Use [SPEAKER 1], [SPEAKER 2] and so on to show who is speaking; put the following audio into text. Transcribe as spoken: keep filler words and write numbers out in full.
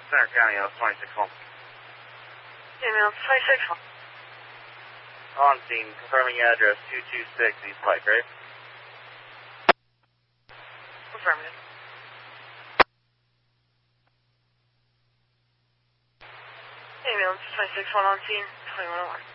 [SPEAKER 1] Center County, uh, twenty-six home.
[SPEAKER 2] Ambulance twenty-six home.
[SPEAKER 1] On scene, confirming address two two six East Pike, right?
[SPEAKER 2] Affirmative. Ambulance twenty-six one on scene, twenty-one oh one.